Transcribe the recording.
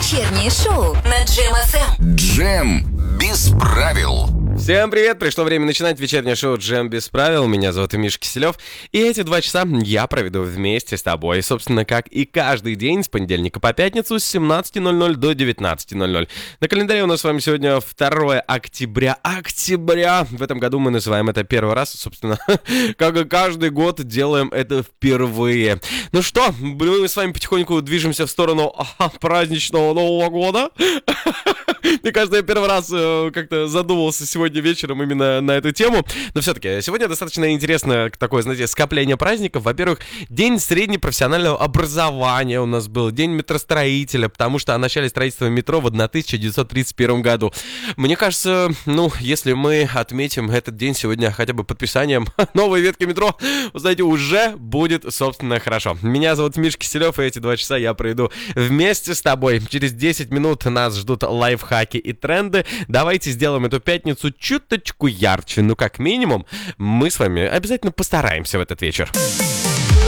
Вечернее шоу на Джем ФМ. Джем без правил. Всем привет! Пришло время начинать вечернее шоу «Джем без правил». Меня зовут Миша Киселев. И эти 2 часа я проведу вместе с тобой. Собственно, как и каждый день с понедельника по пятницу с 17:00 до 19:00. На календаре у нас с вами сегодня 2 октября. В этом году мы называем это первый раз. Собственно, как и каждый год делаем это впервые. Ну что, мы с вами потихоньку движемся в сторону праздничного Нового года. Мне кажется, я первый раз как-то задумывался сегодня вечером именно на эту тему. Но все-таки сегодня достаточно интересно такое, знаете, скопление праздников. Во-первых, день среднепрофессионального образования у нас был, день метростроителя, потому что о начале строительства метро в 1931 году. Мне кажется, если мы отметим этот день сегодня хотя бы подписанием новой ветки метро, вы знаете, уже будет, собственно, хорошо. Меня зовут Миша Киселев, и эти 2 часа я проведу вместе с тобой. Через 10 минут нас ждут лайфхаки и тренды. Давайте сделаем эту пятницу чуточку ярче. Как минимум, мы с вами обязательно постараемся в этот вечер.